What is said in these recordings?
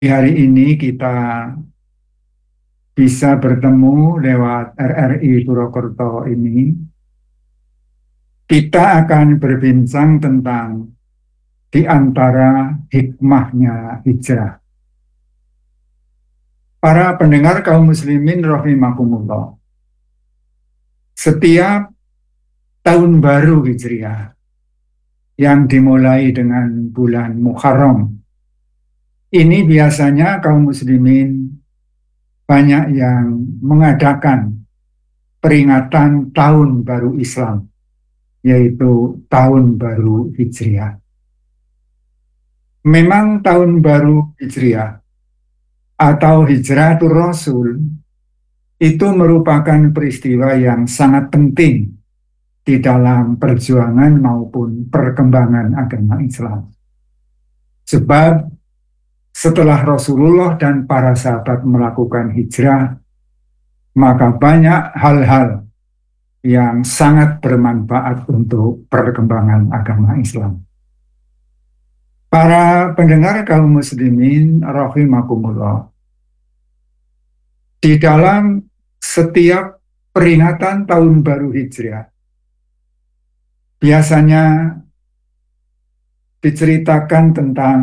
Hari ini kita bisa bertemu lewat RRI Purwokerto ini. Kita akan berbincang tentang di antara hikmahnya hijrah. Para pendengar kaum muslimin rahimakumullah. Setiap tahun baru Hijriah yang dimulai dengan bulan Muharram, ini biasanya kaum muslimin banyak yang mengadakan peringatan tahun baru Islam, yaitu tahun baru Hijriah. Memang tahun baru Hijriah atau Hijratul Rasul itu merupakan peristiwa yang sangat penting di dalam perjuangan maupun perkembangan agama Islam. Sebab setelah Rasulullah dan para sahabat melakukan hijrah, maka banyak hal-hal yang sangat bermanfaat untuk perkembangan agama Islam. Para pendengar kaum muslimin rahimakumullah, di dalam setiap peringatan tahun baru Hijriah biasanya diceritakan tentang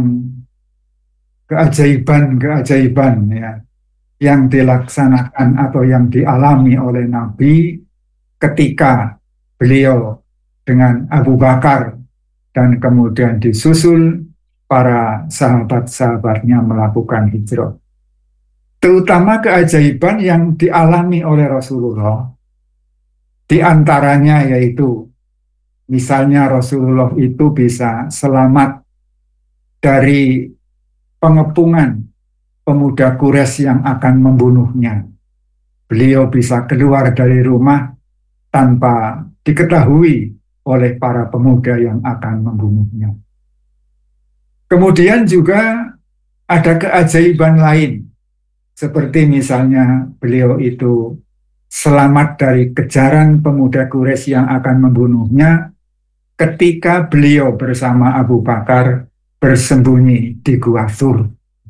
keajaiban-keajaiban ya, yang dilaksanakan atau yang dialami oleh Nabi ketika beliau dengan Abu Bakar dan kemudian disusul para sahabat-sahabatnya melakukan hijrah. Terutama keajaiban yang dialami oleh Rasulullah, di antaranya yaitu misalnya Rasulullah itu bisa selamat dari pengepungan pemuda Quraisy yang akan membunuhnya. Beliau bisa keluar dari rumah tanpa diketahui oleh para pemuda yang akan membunuhnya. Kemudian juga ada keajaiban lain, seperti misalnya beliau itu selamat dari kejaran pemuda Quraisy yang akan membunuhnya ketika beliau bersama Abu Bakar bersembunyi di Gua Thur.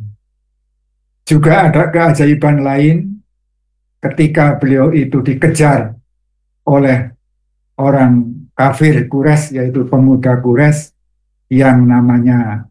Juga ada keajaiban lain ketika beliau itu dikejar oleh orang kafir Quraisy, yaitu pemuda Quraisy yang namanya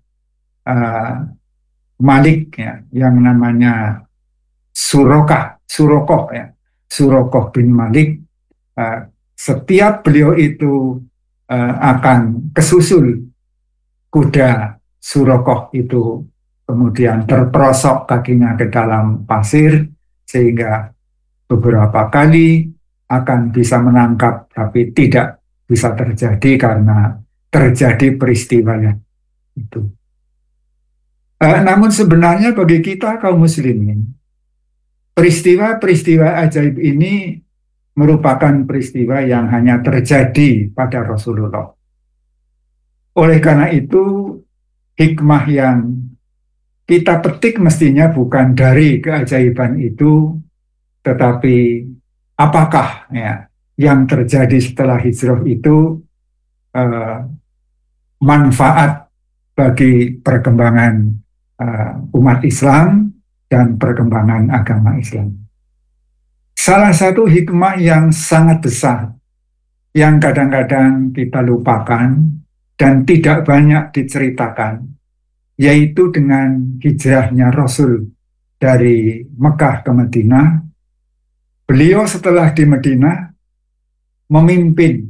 Malik ya, yang namanya Surokoh ya, Surokoh bin Malik. Setiap beliau itu akan kesusul kuda Surokoh itu kemudian terperosok kakinya ke dalam pasir sehingga beberapa kali akan bisa menangkap, tapi tidak bisa terjadi karena terjadi peristiwanya itu. Namun sebenarnya bagi kita kaum muslimin, peristiwa-peristiwa ajaib ini merupakan peristiwa yang hanya terjadi pada Rasulullah. Oleh karena itu, hikmah yang kita petik mestinya bukan dari keajaiban itu, tetapi apakah ya yang terjadi setelah hijrah itu manfaat bagi perkembangan umat Islam dan perkembangan agama Islam. Salah satu hikmah yang sangat besar yang kadang-kadang kita lupakan dan tidak banyak diceritakan, yaitu dengan hijrahnya Rasul dari Mekah ke Madinah. Beliau setelah di Madinah memimpin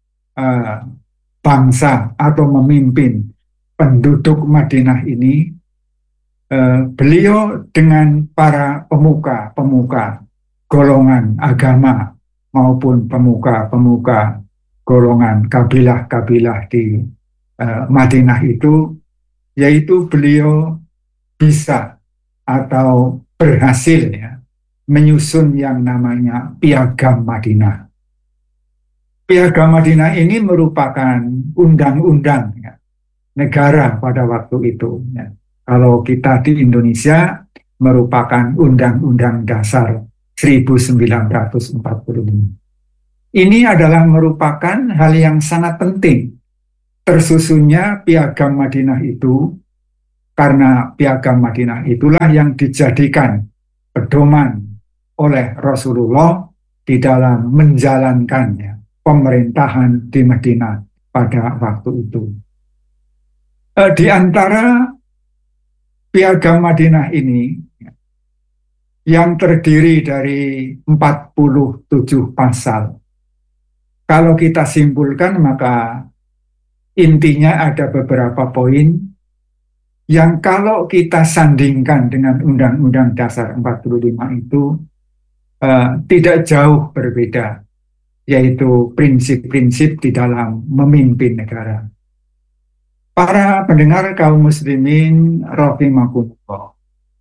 bangsa atau memimpin penduduk Madinah ini. Beliau dengan para pemuka-pemuka golongan agama maupun pemuka-pemuka golongan kabilah-kabilah di Madinah itu, yaitu beliau bisa atau berhasil ya, menyusun yang namanya Piagam Madinah. Piagam Madinah ini merupakan undang-undang ya, negara pada waktu itu ya. Kalau kita di Indonesia merupakan Undang-Undang Dasar 1945. Ini adalah merupakan hal yang sangat penting tersusunnya Piagam Madinah itu karena piagam Madinah itulah yang dijadikan pedoman oleh Rasulullah di dalam menjalankannya pemerintahan di Madinah pada waktu itu. Di antara piagam Madinah ini yang terdiri dari 47 pasal, kalau kita simpulkan maka intinya ada beberapa poin yang kalau kita sandingkan dengan Undang-Undang Dasar 45 itu tidak jauh berbeda, yaitu prinsip-prinsip di dalam memimpin negara. Para pendengar kaum muslimin rahimakumullah,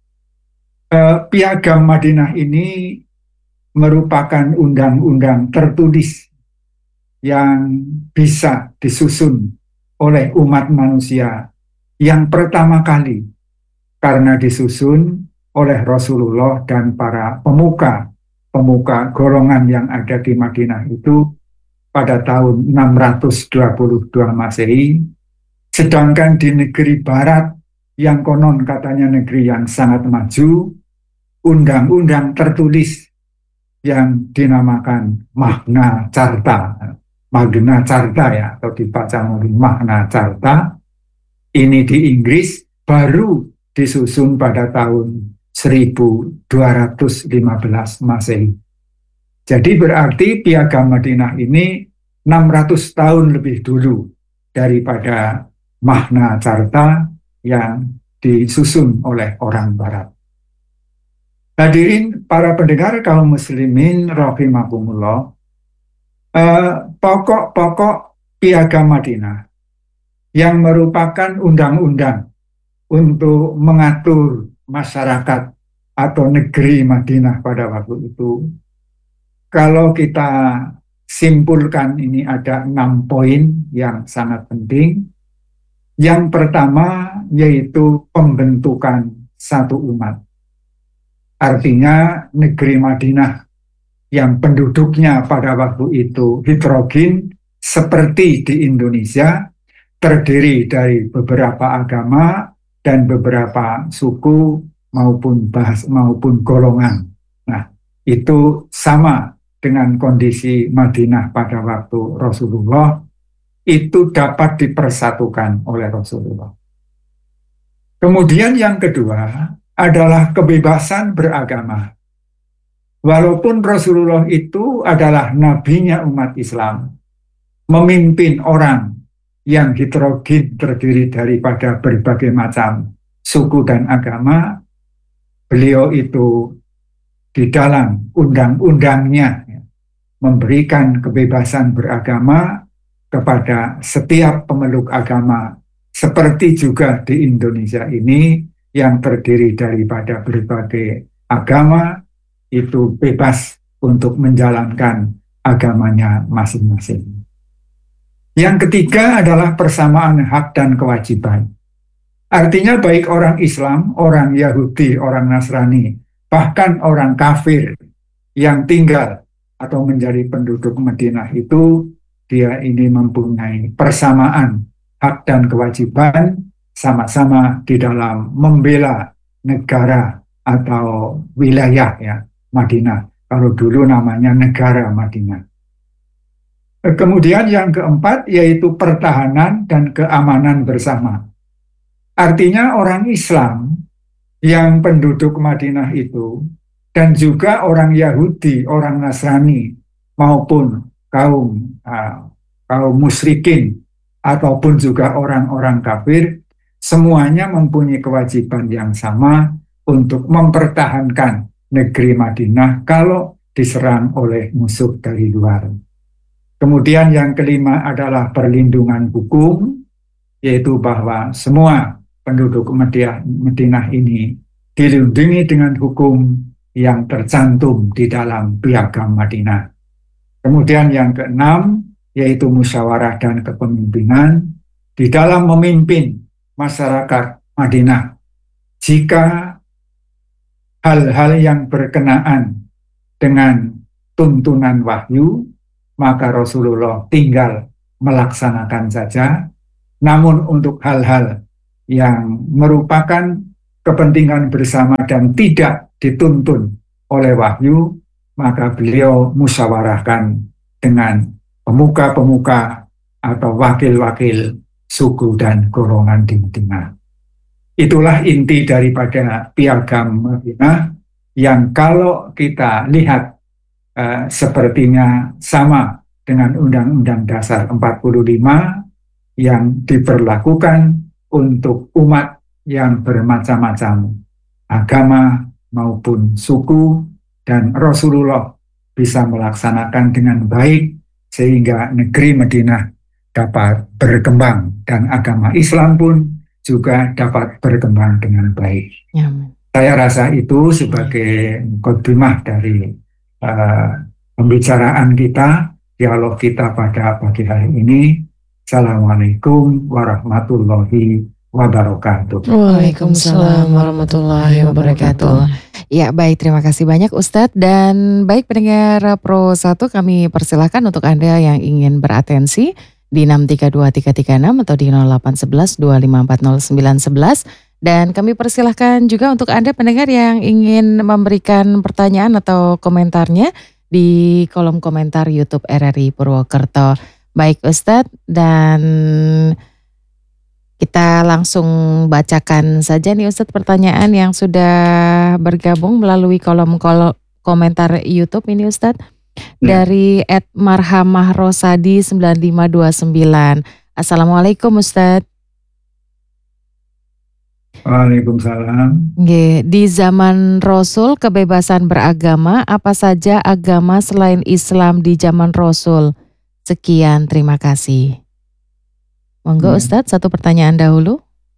piagam Madinah ini merupakan undang-undang tertulis yang bisa disusun oleh umat manusia yang pertama kali karena disusun oleh Rasulullah dan para pemuka golongan yang ada di Madinah itu pada tahun 622 Masehi, sedangkan di negeri barat yang konon katanya negeri yang sangat maju, undang-undang tertulis yang dinamakan Magna Carta ya, atau dibaca mungkin Magna Carta, ini di Inggris baru disusun pada tahun 1215 Masehi. Jadi berarti piagam Madinah ini 600 tahun lebih dulu daripada Magna Carta yang disusun oleh orang Barat. Hadirin para pendengar kaum muslimin rahimakumullah, pokok-pokok piagam Madinah yang merupakan undang-undang untuk mengatur masyarakat atau negeri Madinah pada waktu itu, kalau kita simpulkan ini ada 6 poin yang sangat penting. Yang pertama yaitu pembentukan satu umat. Artinya negeri Madinah yang penduduknya pada waktu itu heterogen seperti di Indonesia, terdiri dari beberapa agama dan beberapa suku maupun golongan. Nah, itu sama dengan kondisi Madinah pada waktu Rasulullah, itu dapat dipersatukan oleh Rasulullah. Kemudian yang kedua adalah kebebasan beragama. Walaupun Rasulullah itu adalah nabinya umat Islam, memimpin orang yang heterogen terdiri daripada berbagai macam suku dan agama, beliau itu di dalam undang-undangnya memberikan kebebasan beragama kepada setiap pemeluk agama, seperti juga di Indonesia ini yang terdiri daripada berbagai agama, itu bebas untuk menjalankan agamanya masing-masing. Yang ketiga adalah persamaan hak dan kewajiban. Artinya baik orang Islam, orang Yahudi, orang Nasrani, bahkan orang kafir yang tinggal atau menjadi penduduk Madinah itu, dia ini mempunyai persamaan hak dan kewajiban, sama-sama di dalam membela negara atau wilayah ya Madinah. Kalau dulu namanya negara Madinah. Kemudian yang keempat yaitu pertahanan dan keamanan bersama. Artinya orang Islam yang penduduk Madinah itu dan juga orang Yahudi, orang Nasrani maupun kaum musyrikin ataupun juga orang-orang kafir, semuanya mempunyai kewajiban yang sama untuk mempertahankan negeri Madinah kalau diserang oleh musuh dari luar. Kemudian yang kelima adalah perlindungan hukum, yaitu bahwa semua penduduk Madinah ini dilindungi dengan hukum yang tercantum di dalam piagam Madinah. Kemudian yang keenam yaitu musyawarah dan kepemimpinan di dalam memimpin masyarakat Madinah. Jika hal-hal yang berkenaan dengan tuntunan wahyu, maka Rasulullah tinggal melaksanakan saja. Namun untuk hal-hal yang merupakan kepentingan bersama dan tidak dituntun oleh wahyu, maka beliau musyawarahkan dengan pemuka-pemuka atau wakil-wakil suku dan golongan di Madinah. Itulah inti daripada Piagam Madinah yang kalau kita lihat sepertinya sama dengan Undang-Undang Dasar 45 yang diberlakukan untuk umat yang bermacam-macam agama maupun suku, dan Rasulullah bisa melaksanakan dengan baik sehingga negeri Madinah dapat berkembang dan agama Islam pun juga dapat berkembang dengan baik. Ya. Saya rasa itu sebagai mukadimah dari pembicaraan kita, dialog kita pada pagi hari ini. Assalamualaikum warahmatullahi wabarakatuh. Waalaikumsalam warahmatullahi wabarakatuh. Ya, baik, terima kasih banyak Ustadz. Dan baik pendengar Pro 1, kami persilahkan untuk Anda yang ingin beratensi di 632-336 atau di 0811-2540-911. Dan kami persilahkan juga untuk Anda pendengar yang ingin memberikan pertanyaan atau komentarnya di kolom komentar YouTube RRI Purwokerto. Baik Ustadz, dan kita langsung bacakan saja nih Ustadz pertanyaan yang sudah bergabung melalui kolom komentar YouTube ini Ustadz. Dari @marhamah_rosadi 9529. Assalamualaikum Ustadz. Waalaikumsalam. Di zaman Rasul kebebasan beragama, apa saja agama selain Islam di zaman Rasul? Sekian, terima kasih. Monggo Ustadz, satu pertanyaan dahulu.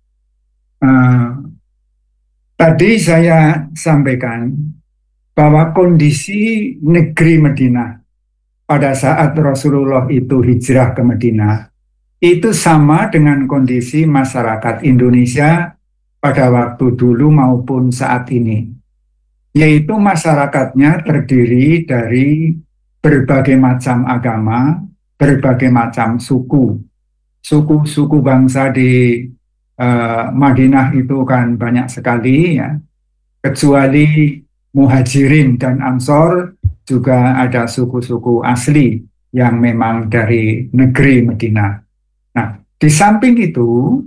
Tadi saya sampaikan bahwa kondisi negeri Madinah pada saat Rasulullah itu hijrah ke Madinah itu sama dengan kondisi masyarakat Indonesia pada waktu dulu maupun saat ini, yaitu masyarakatnya terdiri dari berbagai macam agama, berbagai macam suku bangsa di Madinah itu kan banyak sekali ya, kecuali Muhajirin dan Ansor juga ada suku-suku asli yang memang dari negeri Madinah. Nah, di samping itu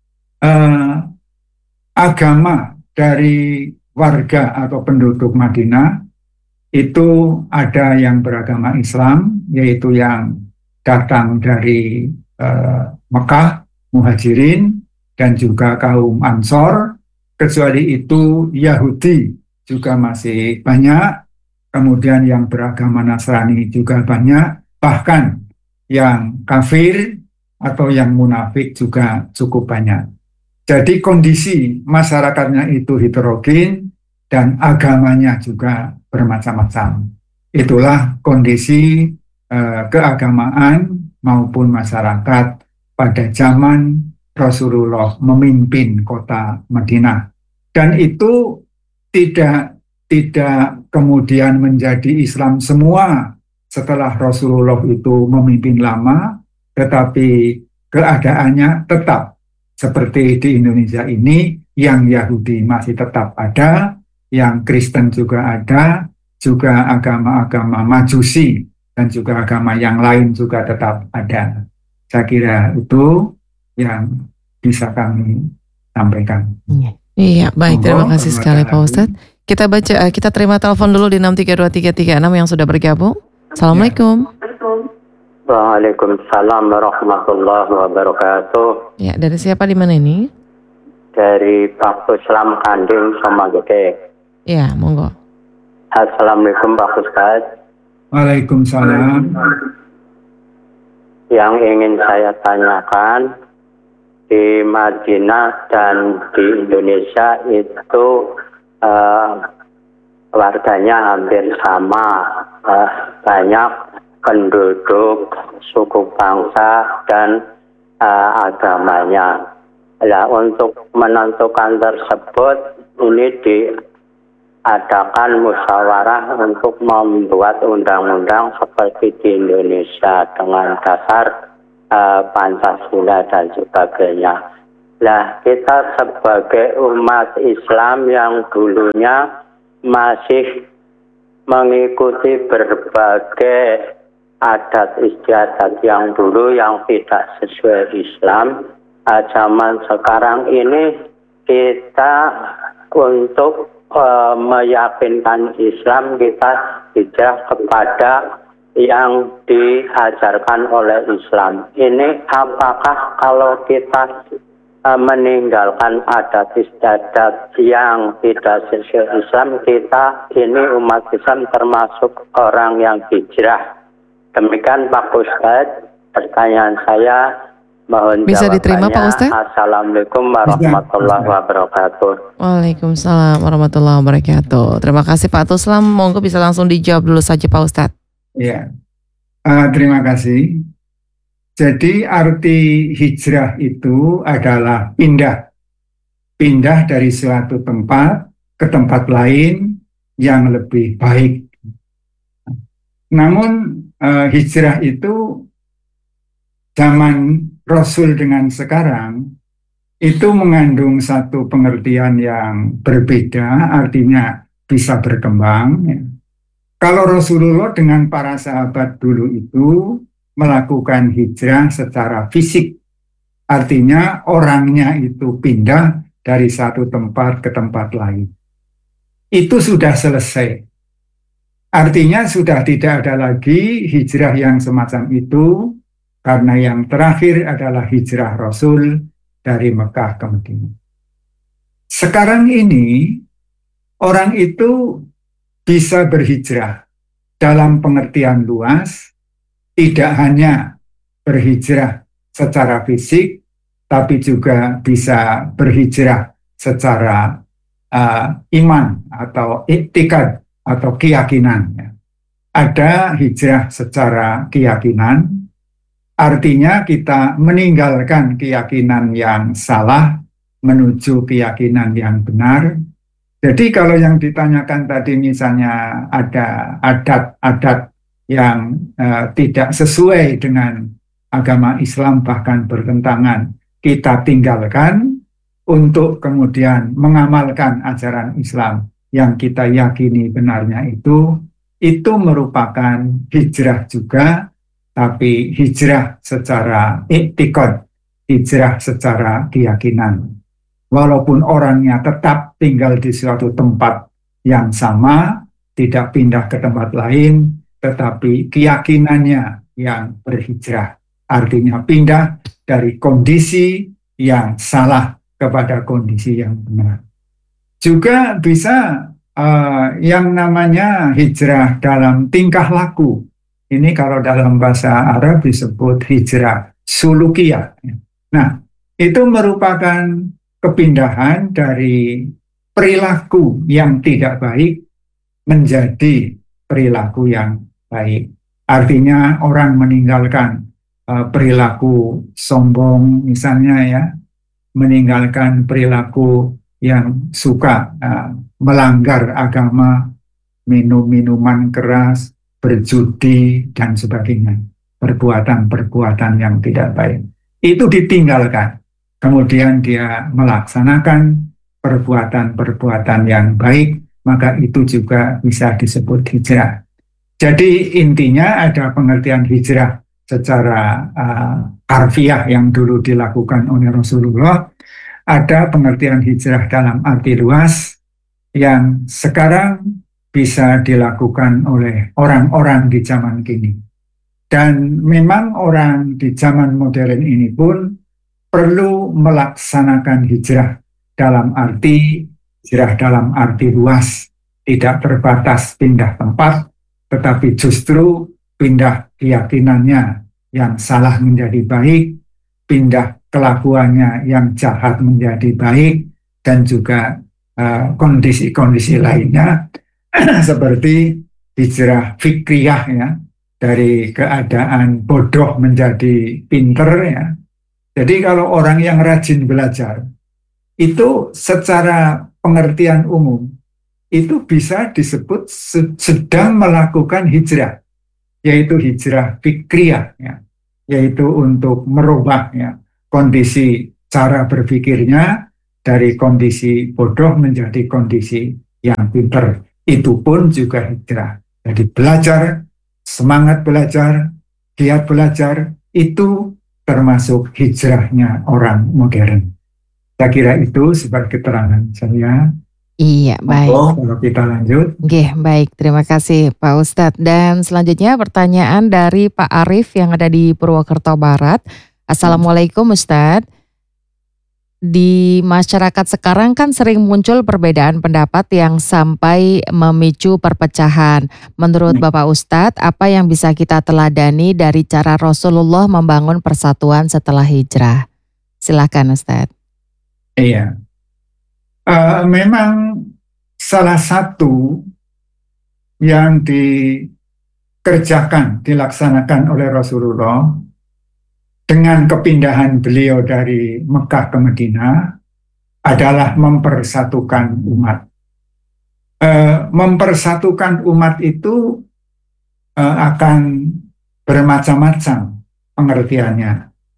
agama dari warga atau penduduk Madinah itu ada yang beragama Islam, yaitu yang datang dari Mekah, Muhajirin, dan juga kaum Ansor. Kecuali itu Yahudi juga masih banyak, kemudian yang beragama Nasrani juga banyak, bahkan yang kafir atau yang munafik juga cukup banyak. Jadi kondisi masyarakatnya itu heterogen dan agamanya juga bermacam-macam. Itulah kondisi keagamaan maupun masyarakat pada zaman Rasulullah memimpin kota Madinah. Dan itu tidak kemudian menjadi Islam semua setelah Rasulullah itu memimpin lama, tetapi keadaannya tetap seperti di Indonesia ini, yang Yahudi masih tetap ada, yang Kristen juga ada, juga agama-agama Majusi dan juga agama yang lain juga tetap ada. Saya kira itu yang bisa kami sampaikan. Iya, baik, terima kasih sekali Pak Ustadz. Kita terima telepon dulu di 632-336 yang sudah bergabung. Assalamualaikum. Waalaikumsalam warahmatullahi wabarakatuh. Ya, dari siapa di mana ini? Dari Pak Puslam Kanding sama Gede. Ya, monggo. Assalamualaikum Pak Ustadz. Waalaikumsalam. Yang ingin saya tanyakan, di Madinah dan di Indonesia itu warganya hampir sama, banyak penduduk, suku bangsa, dan agamanya. Nah, untuk menentukan tersebut, ini diadakan musyawarah untuk membuat undang-undang seperti di Indonesia dengan dasar Pancasila dan sebagainya. Nah, kita sebagai umat Islam yang dulunya masih mengikuti berbagai adat istiadat yang dulu yang tidak sesuai Islam, zaman sekarang ini kita untuk meyakinkan Islam, kita hijrah kepada yang diajarkan oleh Islam. Ini apakah kalau kita meninggalkan adat istiadat yang tidak sesuai Islam, kita ini umat Islam termasuk orang yang hijrah? Demikian Pak Ustadz, pertanyaan saya, mohon Bisa jawabannya. diterima Pak Ustadz? Assalamualaikum warahmatullahi wabarakatuh. Waalaikumsalam warahmatullahi wabarakatuh. Terima kasih Pak Tuslam, monggo bisa langsung dijawab dulu saja Pak Ustadz. Ya, terima kasih. Jadi arti hijrah itu adalah pindah dari suatu tempat ke tempat lain yang lebih baik. Namun hijrah itu zaman Rasul dengan sekarang itu mengandung satu pengertian yang berbeda, artinya bisa berkembang. Ya. Kalau Rasulullah dengan para sahabat dulu itu melakukan hijrah secara fisik, artinya orangnya itu pindah dari satu tempat ke tempat lain. Itu sudah selesai. Artinya sudah tidak ada lagi hijrah yang semacam itu, karena yang terakhir adalah hijrah Rasul dari Mekah ke Madinah. Sekarang ini orang itu bisa berhijrah dalam pengertian luas, tidak hanya berhijrah secara fisik, tapi juga bisa berhijrah secara iman atau iktikad atau keyakinan. Ada hijrah secara keyakinan, artinya kita meninggalkan keyakinan yang salah menuju keyakinan yang benar. Jadi kalau yang ditanyakan tadi misalnya ada adat-adat yang tidak sesuai dengan agama Islam bahkan bertentangan, kita tinggalkan untuk kemudian mengamalkan ajaran Islam yang kita yakini benarnya itu merupakan hijrah juga, tapi hijrah secara iktikad, hijrah secara keyakinan. Walaupun orangnya tetap tinggal di suatu tempat yang sama, tidak pindah ke tempat lain, tetapi keyakinannya yang berhijrah. Artinya pindah dari kondisi yang salah kepada kondisi yang benar. Juga bisa yang namanya hijrah dalam tingkah laku. Ini kalau dalam bahasa Arab disebut hijrah sulukiyah. Nah, itu merupakan kepindahan dari perilaku yang tidak baik menjadi perilaku yang baik. Artinya orang meninggalkan perilaku sombong misalnya ya, meninggalkan perilaku yang suka melanggar agama, minum minuman keras, berjudi dan sebagainya, perbuatan-perbuatan yang tidak baik. Itu ditinggalkan. Kemudian dia melaksanakan perbuatan-perbuatan yang baik, maka itu juga bisa disebut hijrah. Jadi intinya ada pengertian hijrah secara harfiah yang dulu dilakukan oleh Rasulullah, ada pengertian hijrah dalam arti luas yang sekarang bisa dilakukan oleh orang-orang di zaman kini. Dan memang orang di zaman modern ini pun perlu melaksanakan hijrah dalam arti luas, tidak terbatas pindah tempat, tetapi justru pindah keyakinannya yang salah menjadi baik, pindah kelakuannya yang jahat menjadi baik, dan juga kondisi-kondisi lainnya seperti hijrah fikriyah ya, dari keadaan bodoh menjadi pinter ya. Jadi kalau orang yang rajin belajar itu secara pengertian umum itu bisa disebut sedang melakukan hijrah, yaitu hijrah fikriyah ya, yaitu untuk merubah ya kondisi cara berpikirnya dari kondisi bodoh menjadi kondisi yang pinter. Itu pun juga hijrah. Jadi belajar, semangat belajar, giat belajar, itu termasuk hijrahnya orang modern. Saya kira itu sebagai keterangan saya. Iya, baik. Kalau kita lanjut. Oke, baik. Terima kasih Pak Ustadz. Dan selanjutnya pertanyaan dari Pak Arif yang ada di Purwokerto Barat. Assalamualaikum Ustadz. Di masyarakat sekarang kan sering muncul perbedaan pendapat yang sampai memicu perpecahan. Menurut Bapak Ustadz, apa yang bisa kita teladani dari cara Rasulullah membangun persatuan setelah hijrah? Silakan Ustadz. Iya. Memang salah satu yang dilaksanakan oleh Rasulullah dengan kepindahan beliau dari Mekah ke Madinah adalah mempersatukan umat. Mempersatukan umat itu akan bermacam-macam pengertiannya.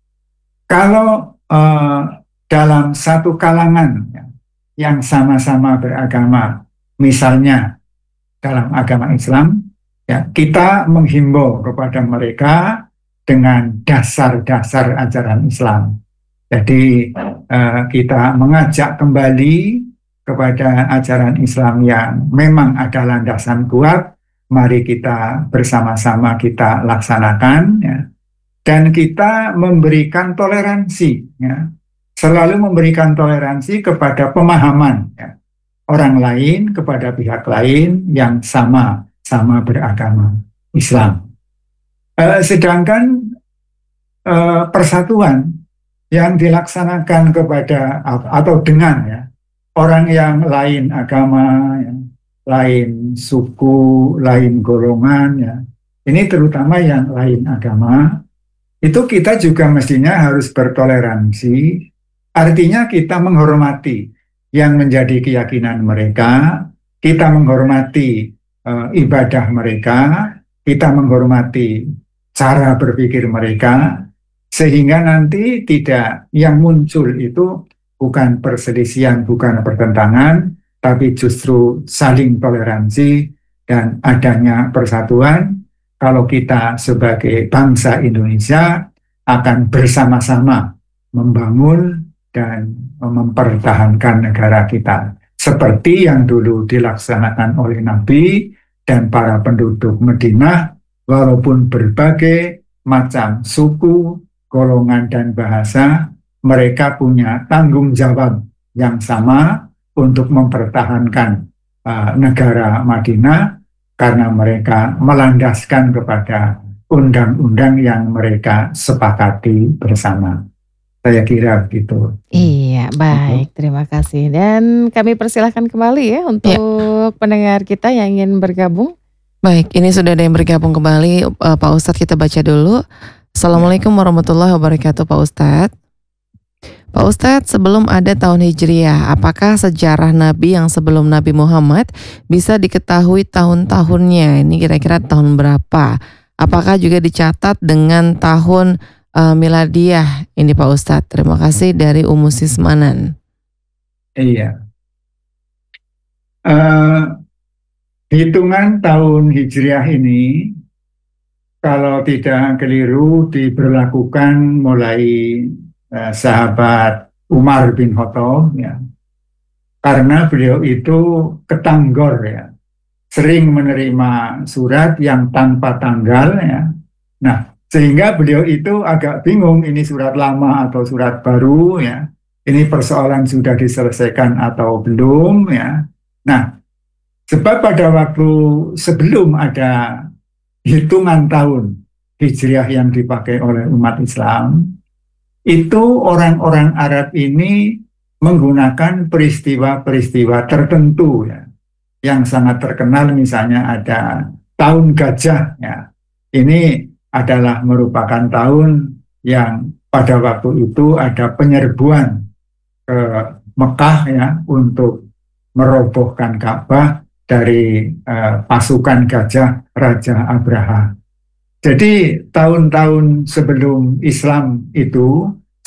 Kalau dalam satu kalangan yang sama-sama beragama, misalnya dalam agama Islam, ya, kita menghimbau kepada mereka dengan dasar-dasar ajaran Islam. Jadi kita mengajak kembali kepada ajaran Islam yang memang ada landasan kuat. Mari kita bersama-sama kita laksanakan, ya. Dan kita memberikan toleransi, ya. Selalu memberikan toleransi kepada pemahaman, ya, orang lain kepada pihak lain yang sama beragama Islam. Sedangkan persatuan yang dilaksanakan kepada atau dengan, ya, orang yang lain agama, ya, lain suku, lain golongan, ya, ini terutama yang lain agama, itu kita juga mestinya harus bertoleransi. Artinya kita menghormati yang menjadi keyakinan mereka, kita menghormati ibadah mereka, kita menghormati cara berpikir mereka, sehingga nanti tidak yang muncul itu bukan perselisihan, bukan pertentangan, tapi justru saling toleransi dan adanya persatuan. Kalau kita sebagai bangsa Indonesia akan bersama-sama membangun dan mempertahankan negara kita seperti yang dulu dilaksanakan oleh Nabi dan para penduduk Madinah, walaupun berbagai macam suku, golongan dan bahasa, mereka punya tanggung jawab yang sama untuk mempertahankan negara Madinah karena mereka melandaskan kepada undang-undang yang mereka sepakati bersama. Saya kira begitu. Iya, baik. Terima kasih. Dan kami persilahkan kembali ya untuk pendengar kita yang ingin bergabung. Baik, ini sudah ada yang bergabung kembali. Pak Ustadz, kita baca dulu. Assalamualaikum warahmatullahi wabarakatuh Pak Ustadz. Pak Ustadz, sebelum ada tahun Hijriah, apakah sejarah Nabi yang sebelum Nabi Muhammad bisa diketahui tahun-tahunnya? Ini kira-kira tahun berapa? Apakah juga dicatat dengan tahun miladiah ini Pak Ustadz? Terima kasih dari Umu Sismanan. Iya. Hitungan tahun Hijriah ini kalau tidak keliru diberlakukan mulai sahabat Umar bin Khattab, ya. Karena beliau itu ketanggor, ya. Sering menerima surat yang tanpa tanggal, ya. Nah, sehingga beliau itu agak bingung ini surat lama atau surat baru, ya. Ini persoalan sudah diselesaikan atau belum, ya. Nah, sebab pada waktu sebelum ada hitungan tahun Hijriah yang dipakai oleh umat Islam, itu orang-orang Arab ini menggunakan peristiwa-peristiwa tertentu, ya. Yang sangat terkenal misalnya ada tahun gajah, ya. Ini adalah merupakan tahun yang pada waktu itu ada penyerbuan ke Mekah, ya, untuk merobohkan Ka'bah dari pasukan gajah Raja Abraha. Jadi tahun-tahun sebelum Islam itu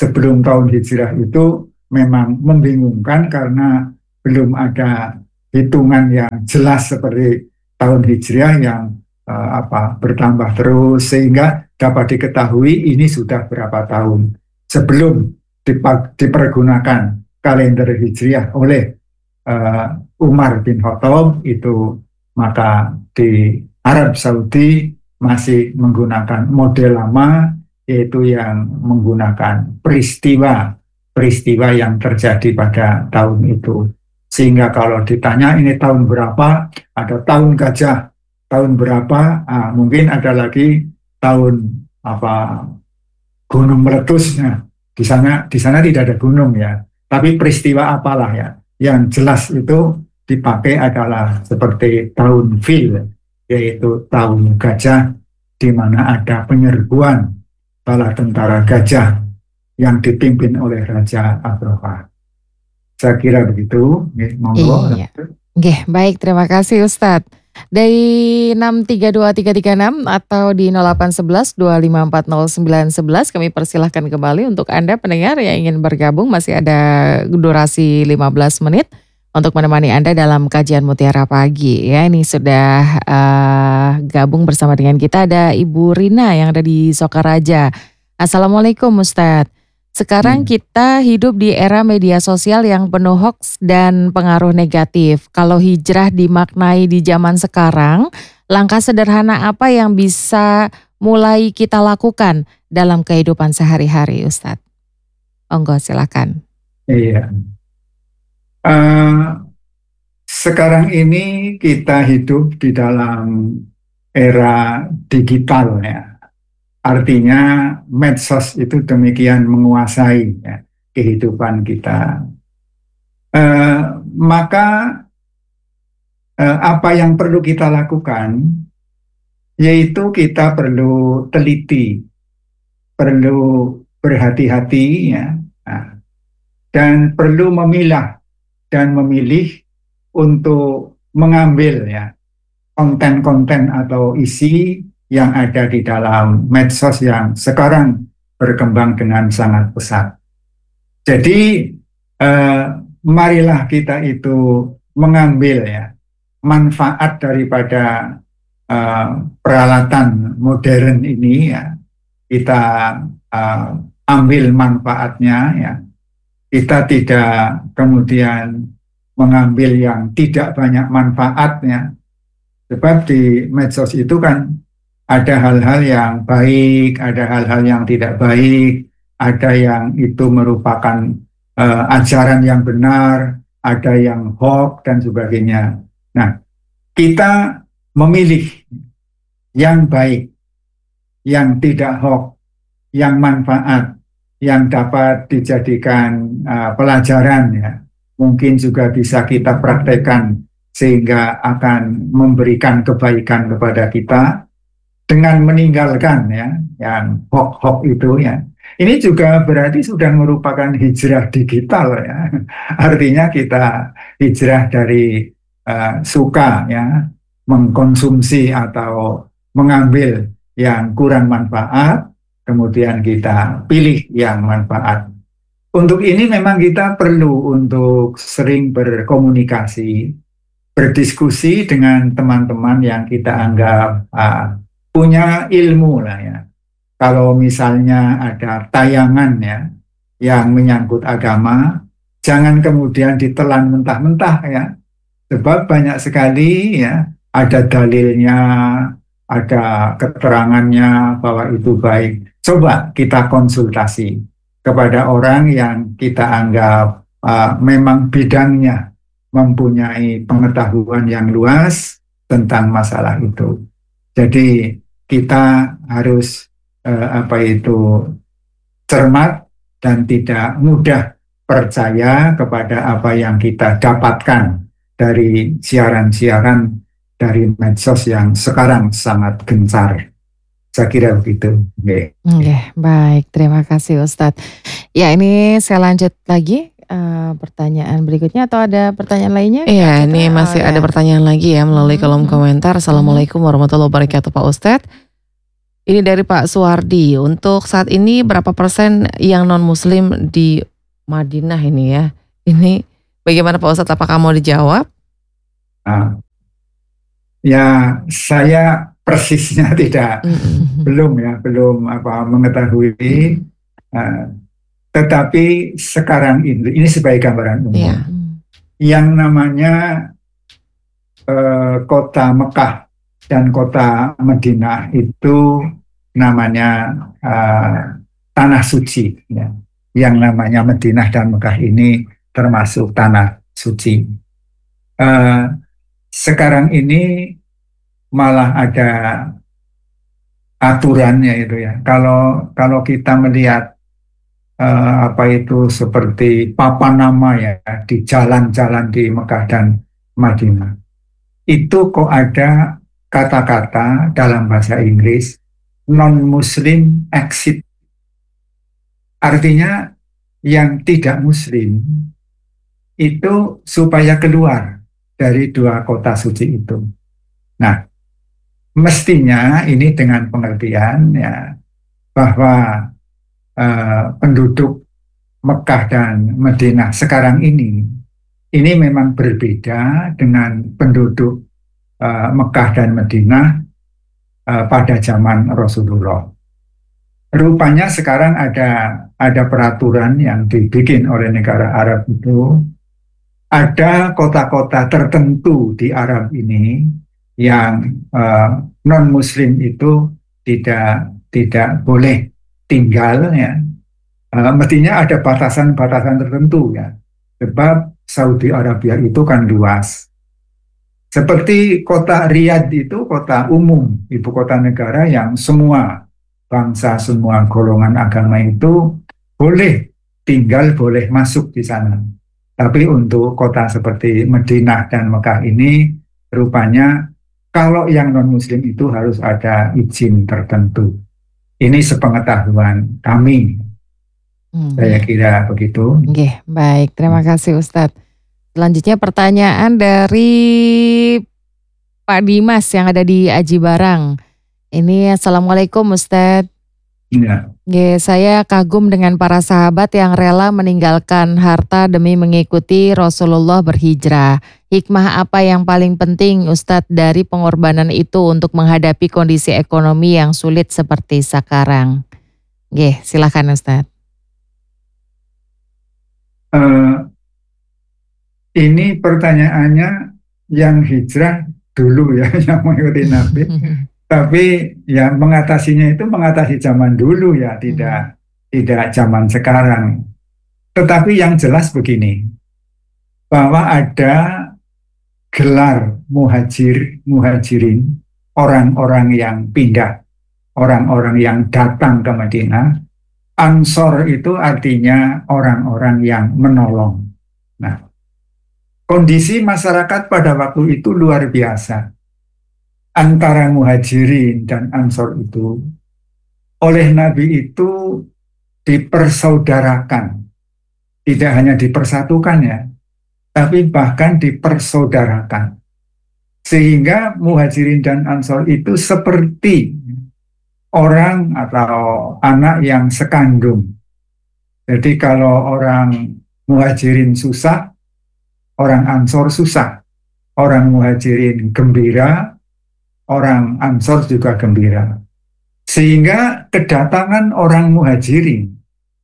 sebelum tahun hijrah itu memang membingungkan karena belum ada hitungan yang jelas seperti tahun hijriah yang bertambah terus sehingga dapat diketahui ini sudah berapa tahun sebelum dipergunakan kalender hijriah oleh Umar bin Khattab itu, maka di Arab Saudi masih menggunakan model lama, yaitu yang menggunakan peristiwa yang terjadi pada tahun itu. Sehingga kalau ditanya ini tahun berapa, ada tahun gajah, tahun berapa, mungkin ada lagi tahun gunung meletusnya. Di sana tidak ada gunung ya, tapi peristiwa apalah ya. Yang jelas itu dipakai adalah seperti tahun fil, yaitu tahun gajah, di mana ada penyerbuan bala tentara gajah yang dipimpin oleh Raja Abraha. Saya kira begitu. Monggo. Iya. Oke, baik, terima kasih Ustadz. Dari 632336 atau di 0811 2540911 kami persilahkan kembali untuk Anda pendengar yang ingin bergabung, masih ada durasi 15 menit untuk menemani Anda dalam kajian Mutiara Pagi. Ya, ini sudah gabung bersama dengan kita ada Ibu Rina yang ada di Sokaraja. Assalamualaikum Ustadz. Sekarang kita hidup di era media sosial yang penuh hoax dan pengaruh negatif. Kalau hijrah dimaknai di zaman sekarang, langkah sederhana apa yang bisa mulai kita lakukan dalam kehidupan sehari-hari, Ustadz? Onggo, silakan. Iya. Sekarang ini kita hidup di dalam era digital ya. Artinya medsos itu demikian menguasai ya, kehidupan kita. Maka apa yang perlu kita lakukan, yaitu kita perlu teliti, perlu berhati-hati ya, dan perlu memilah dan memilih untuk mengambil ya konten-konten atau isi yang ada di dalam medsos yang sekarang berkembang dengan sangat pesat. Jadi marilah kita itu mengambil ya manfaat daripada peralatan modern ini ya. Kita ambil manfaatnya ya. Kita tidak kemudian mengambil yang tidak banyak manfaatnya. Sebab di medsos itu kan ada hal-hal yang baik, ada hal-hal yang tidak baik, ada yang itu merupakan ajaran yang benar, ada yang hoax dan sebagainya. Nah, kita memilih yang baik, yang tidak hoax, yang manfaat, yang dapat dijadikan pelajaran ya. Mungkin juga bisa kita praktekkan sehingga akan memberikan kebaikan kepada kita. Dengan meninggalkan ya yang hoax-hoax itu ya. Ini juga berarti sudah merupakan hijrah digital ya. Artinya kita hijrah dari suka ya mengkonsumsi atau mengambil yang kurang manfaat, kemudian kita pilih yang manfaat. Untuk ini memang kita perlu untuk sering berkomunikasi, berdiskusi dengan teman-teman yang kita anggap punya ilmu lah ya. Kalau misalnya ada tayangan ya yang menyangkut agama, jangan kemudian ditelan mentah-mentah ya. Sebab banyak sekali ya ada dalilnya, ada keterangannya bahwa itu baik. Coba kita konsultasi kepada orang yang kita anggap memang bidangnya mempunyai pengetahuan yang luas tentang masalah itu. Jadi kita harus cermat dan tidak mudah percaya kepada apa yang kita dapatkan dari siaran-siaran dari medsos yang sekarang sangat gencar. Saya kira begitu. Baik, terima kasih Ustadz. Ya, ini saya lanjut lagi pertanyaan berikutnya atau ada pertanyaan lainnya? Iya, ini masih ada pertanyaan lagi ya melalui kolom komentar. Assalamualaikum warahmatullahi wabarakatuh Pak Ustadz. Ini dari Pak Suwardi. Untuk saat ini berapa persen yang non Muslim di Madinah ini ya? Ini bagaimana Pak Ustadz? Apakah mau dijawab? Nah, ya saya persisnya tidak belum mengetahui. Uh, tetapi sekarang ini sebagai gambaran umum, Iya. yang namanya kota Mekah dan kota Madinah itu namanya tanah suci, ya. Yang namanya Madinah dan Mekah ini termasuk tanah suci. Sekarang ini malah ada aturannya itu ya. Kalau kita melihat seperti papan nama ya di jalan-jalan di Mekah dan Madinah, itu kok ada kata-kata dalam bahasa Inggris non-Muslim exit. Artinya yang tidak Muslim itu supaya keluar dari dua kota suci itu. Nah, mestinya ini dengan pengertian ya bahwa penduduk Mekah dan Madinah sekarang ini memang berbeda dengan penduduk Mekah dan Madinah pada zaman Rasulullah. Rupanya sekarang ada peraturan yang dibikin oleh negara Arab itu, ada kota-kota tertentu di Arab ini yang non-Muslim itu tidak boleh tinggal ya. Mestinya ada batasan-batasan tertentu ya. Sebab Saudi Arabia itu kan luas. Seperti kota Riyadh itu kota umum, ibu kota negara yang semua bangsa, semua golongan agama itu boleh tinggal, boleh masuk di sana. Tapi untuk kota seperti Madinah dan Mekah ini rupanya kalau yang non-Muslim itu harus ada izin tertentu. Ini sepengetahuan kami. Saya kira begitu. Oke, baik. Terima kasih Ustadz. Selanjutnya pertanyaan dari Pak Dimas yang ada di Aji Barang. Ini Assalamualaikum Ustadz. Ya. Saya kagum dengan para sahabat yang rela meninggalkan harta demi mengikuti Rasulullah berhijrah. Hikmah apa yang paling penting Ustadz dari pengorbanan itu untuk menghadapi kondisi ekonomi yang sulit seperti sekarang? Silakan Ustadz. Ini pertanyaannya yang hijrah dulu ya, yang mengikuti Nabi. Tapi ya mengatasinya itu mengatasi zaman dulu ya, tidak zaman sekarang. Tetapi yang jelas begini, bahwa ada gelar muhajirin, orang-orang yang pindah, orang-orang yang datang ke Madinah. Ansor itu artinya orang-orang yang menolong. Nah, kondisi masyarakat pada waktu itu luar biasa. Antara muhajirin dan ansor itu oleh Nabi itu dipersaudarakan. Tidak hanya dipersatukan ya, tapi bahkan dipersaudarakan. Sehingga muhajirin dan ansor itu seperti orang atau anak yang sekandung. Jadi kalau orang muhajirin susah, orang ansor susah. Orang muhajirin gembira, orang ansor juga gembira. Sehingga kedatangan orang muhajirin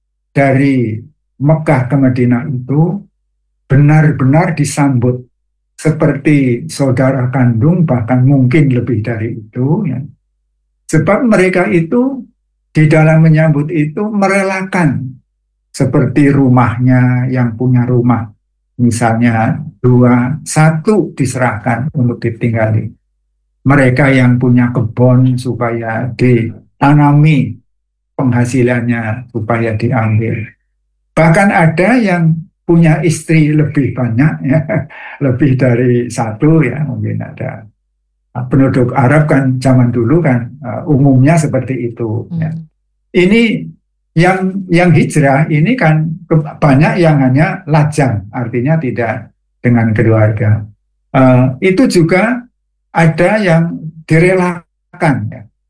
dari Mekah ke Madinah itu benar-benar disambut seperti saudara kandung, bahkan mungkin lebih dari itu ya. Sebab mereka itu di dalam menyambut itu merelakan seperti rumahnya, yang punya rumah misalnya 2, 1 diserahkan untuk ditinggali. Mereka yang punya kebun supaya ditanami, penghasilannya supaya diambil. Bahkan ada yang punya istri lebih banyak ya, lebih dari 1 ya, mungkin ada. Penduduk Arab kan zaman dulu kan umumnya seperti itu. Ya. Ini yang hijrah ini kan banyak yang hanya lajang, artinya tidak dengan keluarga. Itu juga ada yang direlakan ya,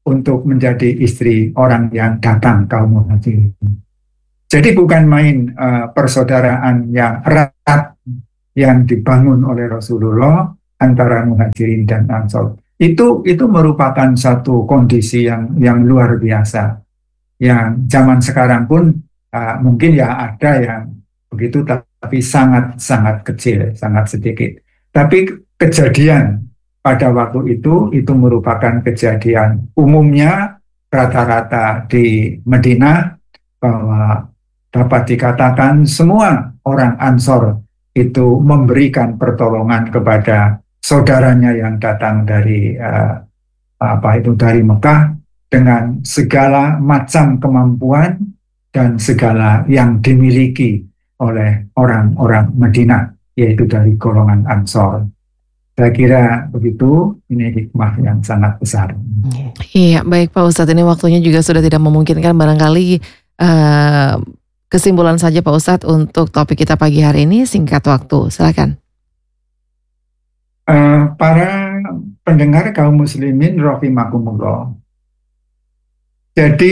untuk menjadi istri orang yang datang, kaum muhajirin. Jadi bukan main persaudaraan yang erat yang dibangun oleh Rasulullah antara muhajirin dan ansor. Itu merupakan satu kondisi yang luar biasa. Yang zaman sekarang pun mungkin ya ada yang begitu, tapi sangat kecil, sangat sedikit. Tapi kejadian pada waktu itu merupakan kejadian umumnya rata-rata di Madinah, bahwa dapat dikatakan semua orang Ansor itu memberikan pertolongan kepada saudaranya yang datang dari dari Mekah dengan segala macam kemampuan dan segala yang dimiliki oleh orang-orang Madinah, yaitu dari golongan Ansor. Saya kira begitu, ini hikmah yang sangat besar. Iya, baik Pak Ustadz, ini waktunya juga sudah tidak memungkinkan, barangkali kesimpulan saja Pak Ustadz untuk topik kita pagi hari ini, singkat waktu, silakan. Para pendengar kaum muslimin rahimakumullah. Jadi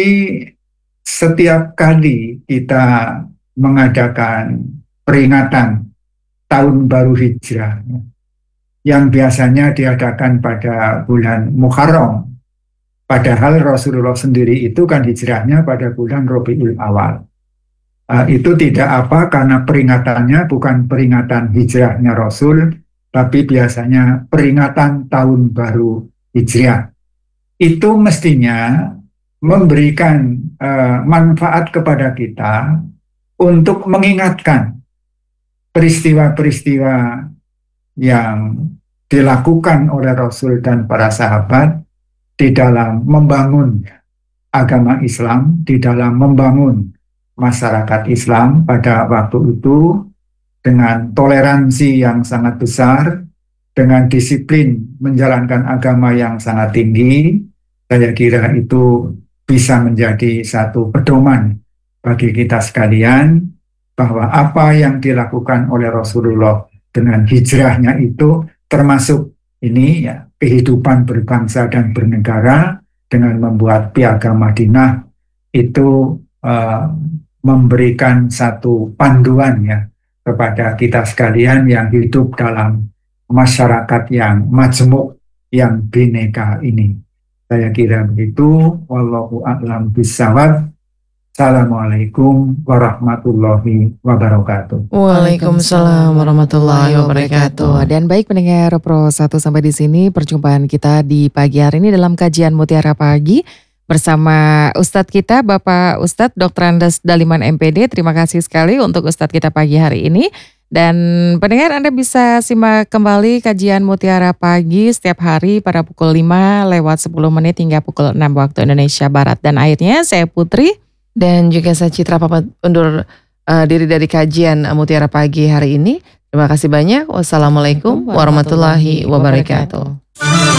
setiap kali kita mengadakan peringatan tahun baru hijrah yang biasanya diadakan pada bulan Muharram, padahal Rasulullah sendiri itu kan hijrahnya pada bulan Rabiul Awal. Itu tidak apa, karena peringatannya bukan peringatan hijrahnya Rasul, tapi biasanya peringatan tahun baru hijrah. Itu mestinya memberikan manfaat kepada kita untuk mengingatkan peristiwa-peristiwa yang dilakukan oleh Rasul dan para sahabat di dalam membangun agama Islam, di dalam membangun masyarakat Islam pada waktu itu, dengan toleransi yang sangat besar, dengan disiplin menjalankan agama yang sangat tinggi. Saya kira itu bisa menjadi satu pedoman bagi kita sekalian, bahwa apa yang dilakukan oleh Rasulullah dengan hijrahnya itu termasuk ini ya, kehidupan berbangsa dan bernegara dengan membuat Piagam Madinah itu memberikan satu panduan ya kepada kita sekalian yang hidup dalam masyarakat yang majemuk, yang bineka ini. Saya kira begitu. Wallahu a'lam bishawab. Assalamualaikum warahmatullahi wabarakatuh. Waalaikumsalam warahmatullahi wabarakatuh. Dan baik pendengar Pro 1, sampai di sini perjumpaan kita di pagi hari ini dalam kajian Mutiara Pagi bersama Ustadz kita, Bapak Ustadz Dr. Andes Daliman MPD. Terima kasih sekali untuk Ustadz kita pagi hari ini. Dan pendengar, Anda bisa simak kembali kajian Mutiara Pagi setiap hari pada pukul 5:10 hingga pukul 6 waktu Indonesia Barat. Dan akhirnya saya Putri dan juga saya Citra pamit undur diri dari kajian Mutiara Pagi hari ini. Terima kasih banyak. Wassalamualaikum warahmatullahi wabarakatuh.